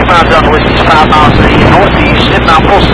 Lima Delta Whiskey is 5 miles to the northeast, inbound full